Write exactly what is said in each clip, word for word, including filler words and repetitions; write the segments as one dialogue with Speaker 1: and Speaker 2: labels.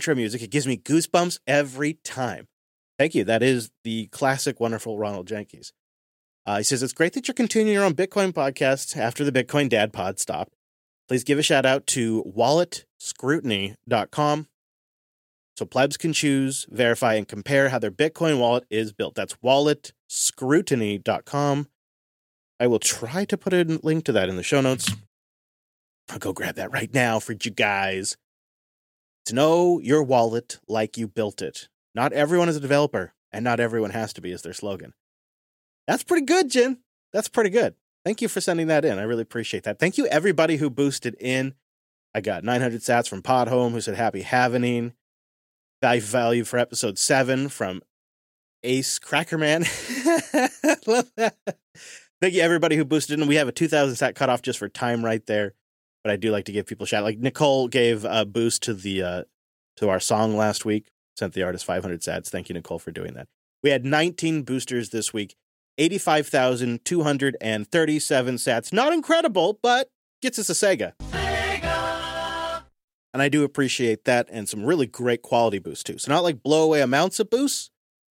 Speaker 1: intro music. It gives me goosebumps every time. Thank you. That is the classic, wonderful Ronald Jenkins. Uh, he says, it's great that you're continuing your own Bitcoin podcast after the Bitcoin Dad Pod stopped. Please give a shout out to wallet scrutiny dot com so plebs can choose, verify, and compare how their Bitcoin wallet is built. That's wallet scrutiny dot com. I will try to put a link to that in the show notes. I'll go grab that right now for you guys. To know your wallet like you built it. Not everyone is a developer, and not everyone has to be, is their slogan. That's pretty good, Jen. That's pretty good. Thank you for sending that in. I really appreciate that. Thank you, everybody who boosted in. I got nine hundred sats from Podhome, who said happy havening. Value value for episode seven from Ace Crackerman. Love that. Thank you, everybody who boosted in. We have a two thousand sat cutoff just for time right there. But I do like to give people a shout. Like Nicole gave a boost to the uh, to our song last week. Sent the artist five hundred sats. Thank you, Nicole, for doing that. We had nineteen boosters this week. eighty-five thousand two hundred thirty-seven sats. Not incredible, but gets us a Sega. Sega! And I do appreciate that, and some really great quality boosts, too. So not like blow away amounts of boosts.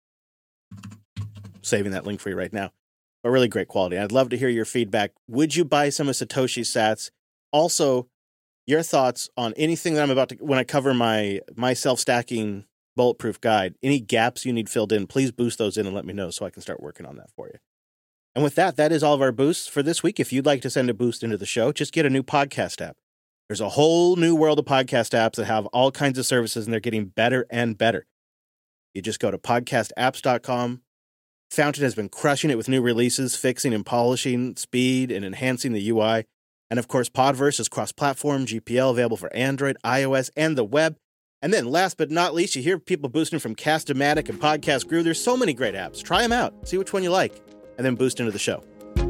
Speaker 1: Saving that link for you right now. But really great quality. I'd love to hear your feedback. Would you buy some of Satoshi's sats? Also, your thoughts on anything that I'm about to, when I cover my, my self-stacking bulletproof guide, any gaps you need filled in, please boost those in and let me know so I can start working on that for you. And with that, that is all of our boosts for this week. If you'd like to send a boost into the show, just get a new podcast app. There's a whole new world of podcast apps that have all kinds of services, and they're getting better and better. You just go to podcast apps dot com. Fountain has been crushing it with new releases, fixing and polishing speed and enhancing the U I. And of course, Podverse is cross-platform, G P L available for Android, iOS, and the web. And then last but not least, you hear people boosting from Cast-O-Matic and Podcast Guru. There's so many great apps. Try them out. See which one you like. And then boost into the show.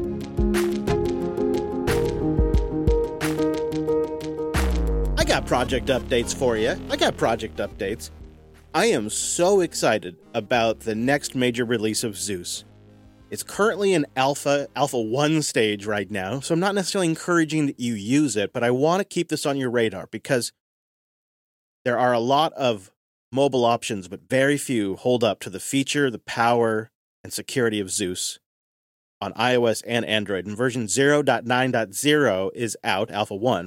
Speaker 1: I got project updates for you. I got project updates. I am so excited about the next major release of Zeus. It's currently in alpha, alpha one stage right now, so I'm not necessarily encouraging that you use it, but I want to keep this on your radar because there are a lot of mobile options, but very few hold up to the feature, the power, and security of Zeus on iOS and Android. And version zero point nine point zero is out, Alpha one.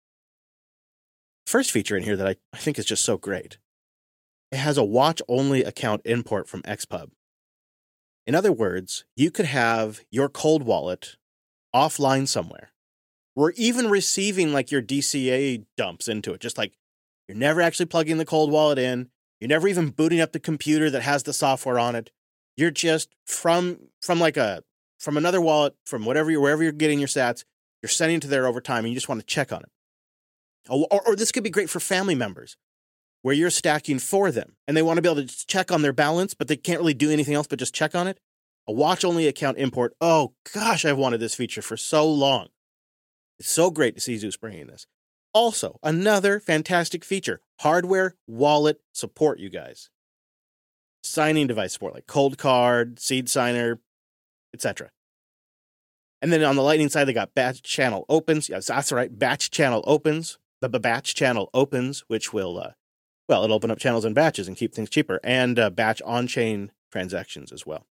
Speaker 1: First feature in here that I, I think is just so great. It has a watch-only account import from X Pub. In other words, you could have your cold wallet offline somewhere, or even receiving like your D C A dumps into it, just like you're never actually plugging the cold wallet in. You're never even booting up the computer that has the software on it. You're just from from like a from another wallet, from whatever you're wherever you're getting your sats, you're sending to there over time, and you just want to check on it. Or, or, or this could be great for family members, where you're stacking for them, and they want to be able to just check on their balance, but they can't really do anything else but just check on it. A watch-only account import. Oh gosh, I've wanted this feature for so long. It's so great to see Zeus bringing this. Also, another fantastic feature, hardware wallet support, you guys. Signing device support, like Cold Card, Seed Signer, et cetera. And then on the Lightning side, they got batch channel opens. Yes, that's right, batch channel opens. The batch channel opens, which will, uh, well, it'll open up channels in batches and keep things cheaper. And uh, batch on-chain transactions as well.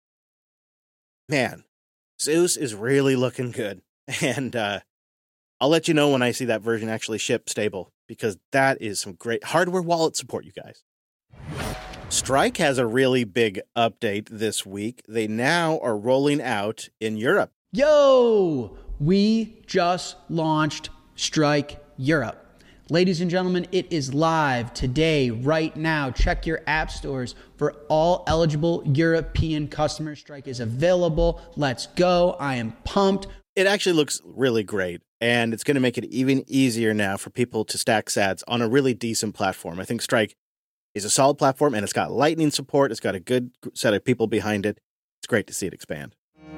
Speaker 1: Man, Zeus is really looking good. And, uh, I'll let you know when I see that version actually ship stable, because that is some great hardware wallet support, you guys. Strike has a really big update this week. They now are rolling out in Europe.
Speaker 2: Yo, we just launched Strike Europe. Ladies and gentlemen, it is live today, right now. Check your app stores for all eligible European customers. Strike is available. Let's go. I am pumped.
Speaker 1: It actually looks really great, and it's going to make it even easier now for people to stack sats on a really decent platform. I think Strike is a solid platform, and it's got Lightning support. It's got a good set of people behind it. It's great to see it expand.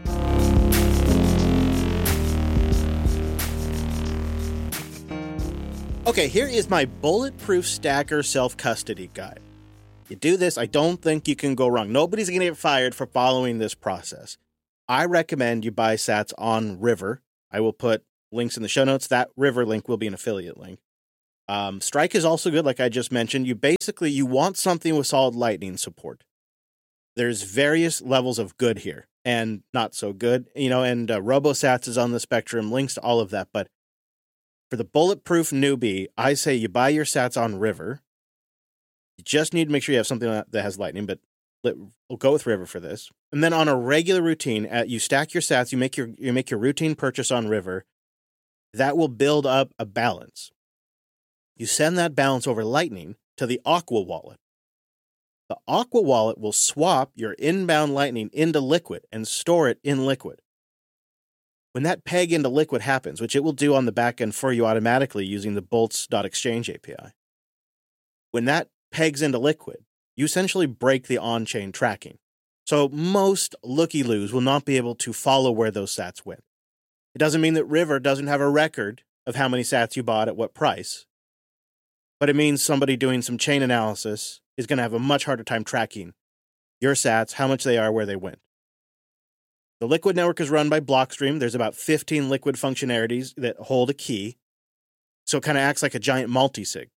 Speaker 1: Okay, here is my bulletproof stacker self-custody guide. You do this, I don't think you can go wrong. Nobody's going to get fired for following this process. I recommend you buy sats on River. I will put links in the show notes. That River link will be an affiliate link. Um, Strike is also good, like I just mentioned. You basically, you want something with solid lightning support. There's various levels of good here and not so good, you know, and uh, RoboSats is on the spectrum, links to all of that. But for the bulletproof newbie, I say you buy your sats on River. You just need to make sure you have something that has lightning, but let, we'll go with River for this. And then on a regular routine, at, you stack your sats, you make your you make your routine purchase on River. That will build up a balance. You send that balance over Lightning to the Aqua wallet. The Aqua wallet will swap your inbound Lightning into Liquid and store it in Liquid. When that peg into Liquid happens, which it will do on the back end for you automatically using the bolts.exchange A P I, when that pegs into Liquid, you essentially break the on-chain tracking. So most looky-loos will not be able to follow where those sats went. It doesn't mean that River doesn't have a record of how many sats you bought at what price, but it means somebody doing some chain analysis is going to have a much harder time tracking your sats, how much they are, where they went. The Liquid network is run by Blockstream. There's about fifteen Liquid functionalities that hold a key, so it kind of acts like a giant multi-sig.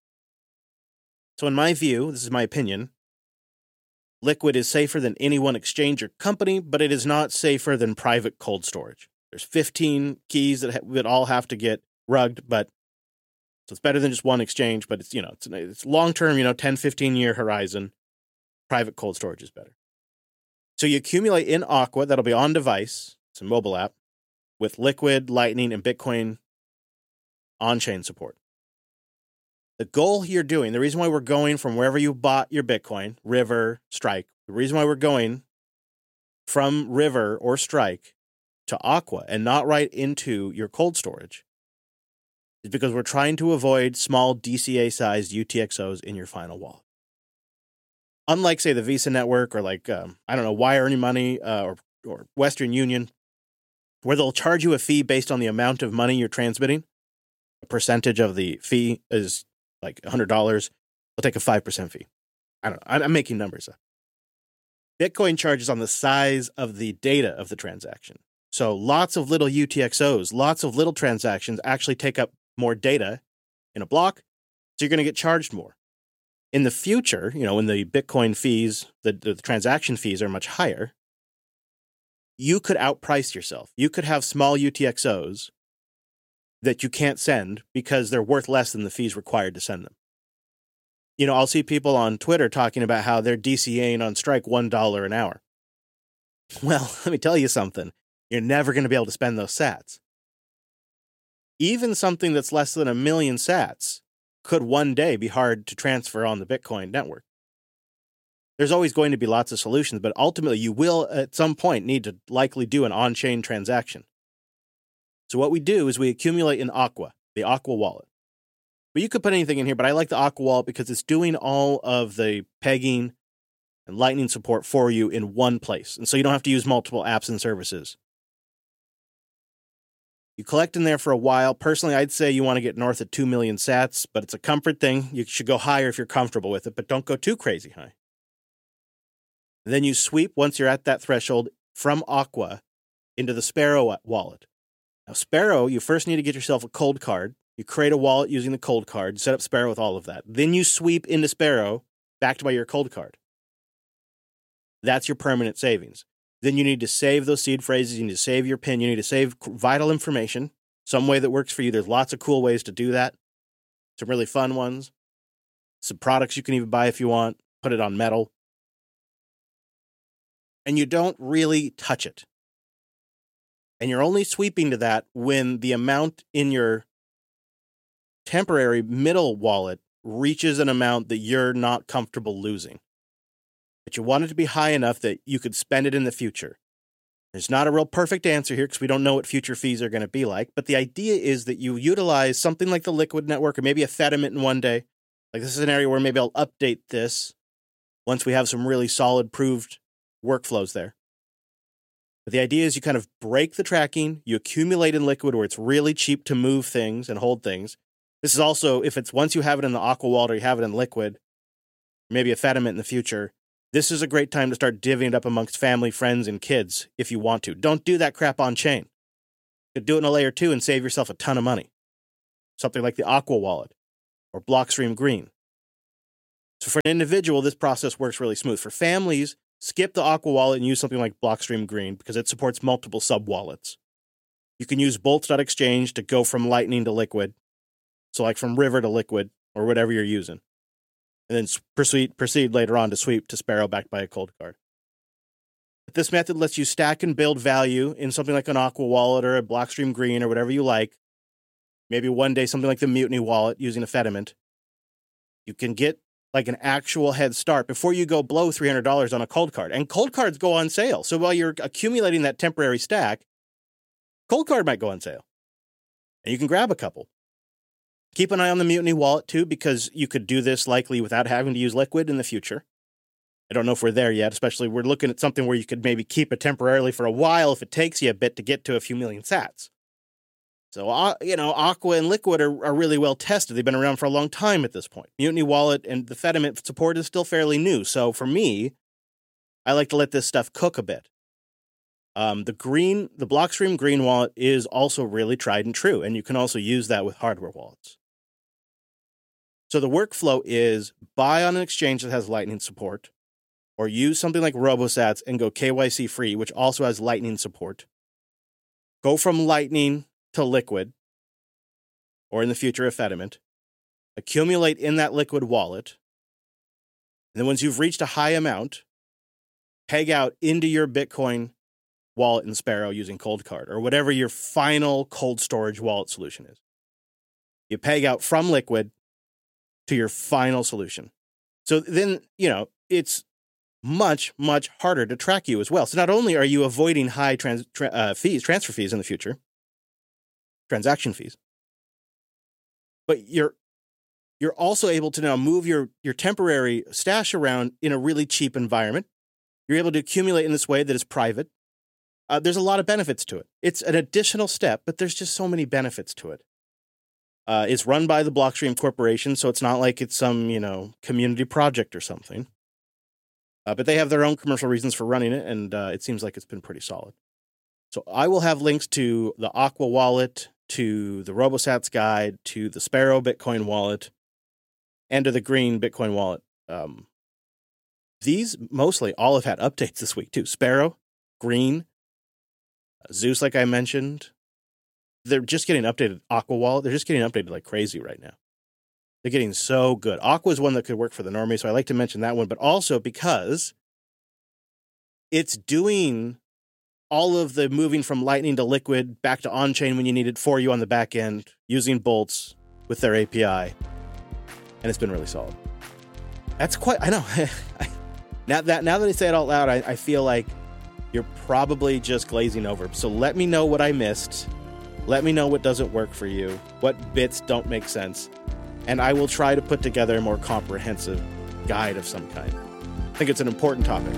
Speaker 1: So in my view, this is my opinion, Liquid is safer than any one exchange or company, but it is not safer than private cold storage. There's fifteen keys that, ha- that all have to get rugged, but so it's better than just one exchange, but it's, you know, it's, it's long-term, you know, ten, fifteen year horizon. Private cold storage is better. So you accumulate in Aqua, that'll be on device, it's a mobile app, with Liquid, Lightning, and Bitcoin on-chain support. The goal you're doing, the reason why we're going from wherever you bought your Bitcoin, River, Strike, the reason why we're going from River or Strike to Aqua and not right into your cold storage is because we're trying to avoid small D C A-sized U T X Os in your final wallet. Unlike, say, the Visa network or like, um, I don't know, Wire Any Money uh, or, or Western Union, where they'll charge you a fee based on the amount of money you're transmitting. A percentage of the fee is like one hundred dollars. They'll take a five percent fee. I don't know. I'm making numbers up. Bitcoin charges on the size of the data of the transaction. So lots of little U T X Os, lots of little transactions actually take up more data in a block, so you're going to get charged more. In the future, you know, when the Bitcoin fees, the, the transaction fees are much higher, you could outprice yourself. You could have small U T X Os that you can't send because they're worth less than the fees required to send them. You know, I'll see people on Twitter talking about how they're DCAing on Strike one dollar an hour. Well, let me tell you something. You're never going to be able to spend those sats. Even something that's less than a million sats could one day be hard to transfer on the Bitcoin network. There's always going to be lots of solutions, but ultimately you will at some point need to likely do an on-chain transaction. So what we do is we accumulate in Aqua, the Aqua wallet. But you could put anything in here, but I like the Aqua wallet because it's doing all of the pegging and Lightning support for you in one place. And so you don't have to use multiple apps and services. You collect in there for a while. Personally, I'd say you want to get north of two million sats, but it's a comfort thing. You should go higher if you're comfortable with it, but don't go too crazy high. And then you sweep, once you're at that threshold, from Aqua into the Sparrow wallet. Now, Sparrow, you first need to get yourself a cold card. You create a wallet using the cold card, set up Sparrow with all of that. Then you sweep into Sparrow, backed by your cold card. That's your permanent savings. Then you need to save those seed phrases. You need to save your PIN. You need to save vital information, some way that works for you. There's lots of cool ways to do that. Some really fun ones. Some products you can even buy if you want. Put it on metal. And you don't really touch it. And you're only sweeping to that when the amount in your temporary middle wallet reaches an amount that you're not comfortable losing. But you want it to be high enough that you could spend it in the future. There's not a real perfect answer here because we don't know what future fees are going to be like. But the idea is that you utilize something like the Liquid network or maybe a Fedimint in one day. Like this is an area where maybe I'll update this once we have some really solid proved workflows there. But the idea is you kind of break the tracking, you accumulate in Liquid where it's really cheap to move things and hold things. This is also, if it's once you have it in the Aqua wallet or you have it in Liquid, maybe a Fedimint in the future, this is a great time to start divvying it up amongst family, friends, and kids if you want to. Don't do that crap on chain. You could do it in a layer two and save yourself a ton of money. Something like the Aqua wallet. or Blockstream Green. So for an individual, this process works really smooth. For families, skip the Aqua wallet and use something like Blockstream Green because it supports multiple sub-wallets. You can use Bolts.exchange to go from Lightning to Liquid, so like from River to Liquid or whatever you're using, and then proceed, proceed later on to sweep to Sparrow backed by a cold card. This method lets you stack and build value in something like an Aqua wallet or a Blockstream Green or whatever you like. Maybe one day something like the Mutiny wallet using a Fediment. You can get like an actual head start before you go blow three hundred dollars on a cold card. And cold cards go on sale. So while you're accumulating that temporary stack, cold card might go on sale. And you can grab a couple. Keep an eye on the Mutiny wallet too, because you could do this likely without having to use Liquid in the future. I don't know if we're there yet, especially we're looking at something where you could maybe keep it temporarily for a while if it takes you a bit to get to a few million sats. So, uh, you know, Aqua and Liquid are, are really well tested. They've been around for a long time at this point. Mutiny wallet and the Fediment support is still fairly new. So for me, I like to let this stuff cook a bit. Um, the green, the Blockstream Green wallet is also really tried and true, and you can also use that with hardware wallets. So the workflow is buy on an exchange that has Lightning support, or use something like RoboSats and go K Y C free, which also has Lightning support. Go from Lightning to Liquid, or in the future, a Fediment. Accumulate in that Liquid wallet. And then once you've reached a high amount, peg out into your Bitcoin wallet in Sparrow using Cold Card, or whatever your final cold storage wallet solution is. You peg out from Liquid to your final solution. So then, you know, it's much, much harder to track you as well. So not only are you avoiding high trans, tra- uh, fees, transfer fees in the future, transaction fees, but you're you're also able to now move your, your temporary stash around in a really cheap environment. You're able to accumulate in this way that is private. Uh, there's a lot of benefits to it. It's an additional step, but there's just so many benefits to it. Uh, it's run by the Blockstream Corporation, so it's not like it's some, you know, community project or something. Uh, but they have their own commercial reasons for running it, and uh, it seems like it's been pretty solid. So I will have links to the Aqua wallet, to the RoboSats guide, to the Sparrow Bitcoin wallet, and to the Green Bitcoin wallet. Um, these mostly all have had updates this week, too. Sparrow, Green, uh, Zeus, like I mentioned. They're just getting updated. Aqua wallet, they're just getting updated like crazy right now. They're getting so good. Aqua is one that could work for the normie, so I like to mention that one, but also because it's doing all of the moving from Lightning to Liquid back to on-chain when you need it for you on the back end, using Bolts with their A P I, and it's been really solid. That's quite, I know. now that now that I say it out loud, I, I feel like you're probably just glazing over. So let me know what I missed. Let me know what doesn't work for you, what bits don't make sense, and I will try to put together a more comprehensive guide of some kind. I think it's an important topic.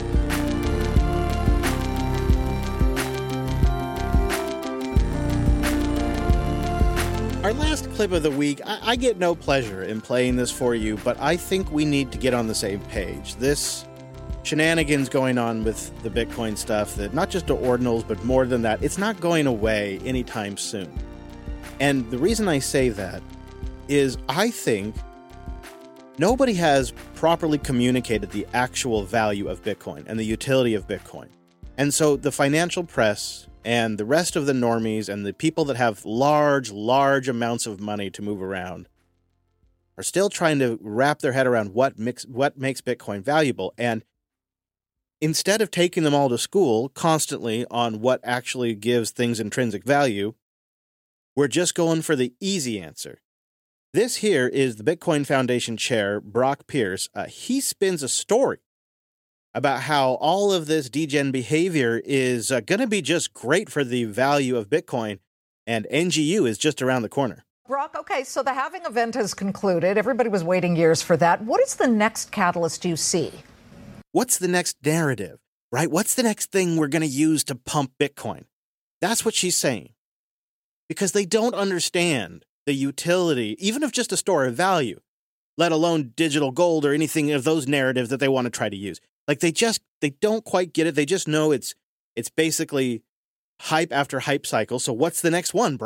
Speaker 1: Our last clip of the week, I, I get no pleasure in playing this for you, but I think we need to get on the same page. This shenanigans going on with the Bitcoin stuff, that not just the ordinals, but more than that, it's not going away anytime soon. And the reason I say that is I think nobody has properly communicated the actual value of Bitcoin and the utility of Bitcoin. And so the financial press and the rest of the normies and the people that have large, large amounts of money to move around are still trying to wrap their head around what mix, what makes Bitcoin valuable. And instead of taking them all to school constantly on what actually gives things intrinsic value, we're just going for the easy answer. This here is the Bitcoin Foundation chair, Brock Pierce. Uh, he spins a story about how all of this degen behavior is uh, going to be just great for the value of Bitcoin, and N G U is just around the corner.
Speaker 3: Brock, okay, so the halving event has concluded. Everybody was waiting years for that. What is the next catalyst you see?
Speaker 1: What's the next narrative, right? What's the next thing we're going to use to pump Bitcoin? That's what she's saying. Because they don't understand the utility, even of just a store of value, let alone digital gold or anything of those narratives that they want to try to use. Like they just, they don't quite get it. They just know it's, it's basically hype after hype cycle. So what's the next one, Brock?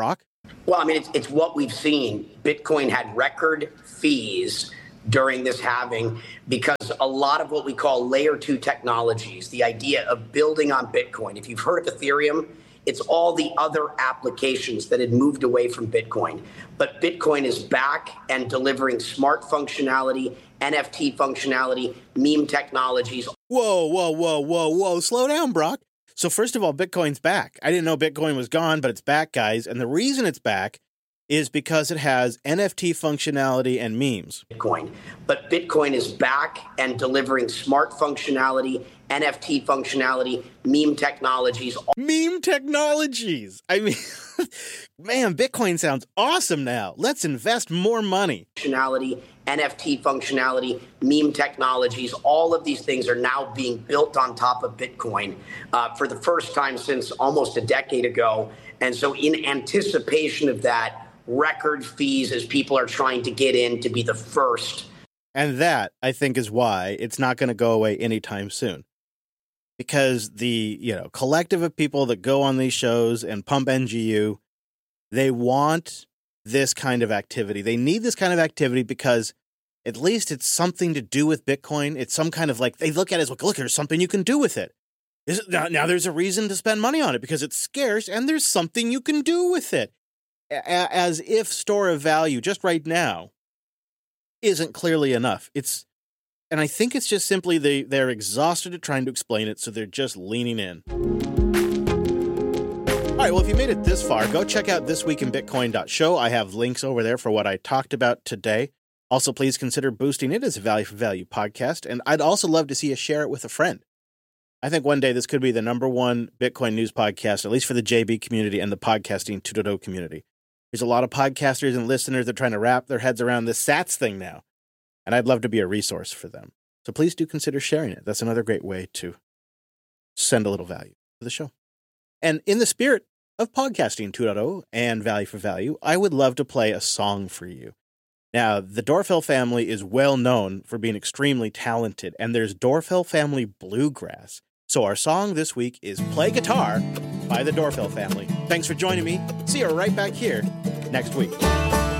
Speaker 4: Well, I mean, it's, it's what we've seen. Bitcoin had record fees during this halving because a lot of what we call layer two technologies, the idea of building on Bitcoin. If you've heard of Ethereum, it's all the other applications that had moved away from Bitcoin. But Bitcoin is back and delivering smart functionality, N F T functionality, meme technologies.
Speaker 1: Whoa, whoa, whoa, whoa, whoa. Slow down, Brock. So first of all, Bitcoin's back. I didn't know Bitcoin was gone, but it's back, guys. And the reason it's back is because it has N F T functionality and memes.
Speaker 4: Bitcoin. But Bitcoin is back and delivering smart functionality, N F T functionality, meme technologies.
Speaker 1: Meme technologies. I mean, man, Bitcoin sounds awesome now. Let's invest more money.
Speaker 4: Functionality, N F T functionality, meme technologies, all of these things are now being built on top of Bitcoin uh, for the first time since almost a decade ago. And so in anticipation of that, record fees as people are trying to get in to be the first.
Speaker 1: And that, I think, is why it's not going to go away anytime soon. Because the, you know, collective of people that go on these shows and pump N G U, they want this kind of activity. They need this kind of activity because at least it's something to do with Bitcoin. It's some kind of like, they look at it as, look, look, there's something you can do with it. This, now, now there's a reason to spend money on it because it's scarce and there's something you can do with it. As if store of value just right now isn't clearly enough. It's, and I think it's just simply they, they're exhausted at trying to explain it, so they're just leaning in. All right, well, if you made it this far, go check out this week in bitcoin dot show. I have links over there for what I talked about today. Also, please consider boosting it as a Value for Value podcast, and I'd also love to see you share it with a friend. I think one day this could be the number one Bitcoin news podcast, at least for the J B community and the podcasting two point oh community. There's a lot of podcasters and listeners that are trying to wrap their heads around this SATS thing now, and I'd love to be a resource for them. So please do consider sharing it. That's another great way to send a little value to the show. And in the spirit of podcasting two point oh and Value for Value, I would love to play a song for you. Now, the Dorfell family is well known for being extremely talented, and there's Dorfell family bluegrass. So our song this week is Play Guitar by the Dorfell family. Thanks for joining me. See you right back here next week.